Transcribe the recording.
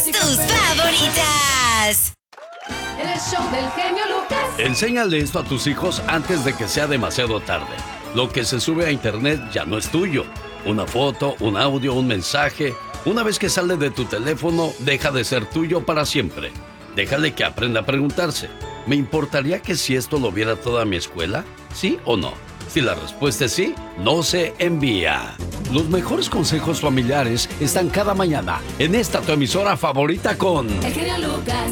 todas tus favoritas. En el show del genio Lucas. Enséñale esto a tus hijos antes de que sea demasiado tarde. Lo que se sube a internet ya no es tuyo. Una foto, un audio, un mensaje. Una vez que sale de tu teléfono, deja de ser tuyo para siempre. Déjale que aprenda a preguntarse. ¿Me importaría que si esto lo viera toda mi escuela? ¿Sí o no? Si la respuesta es sí, no se envía. Los mejores consejos familiares están cada mañana en esta tu emisora favorita con... El genio Lucas.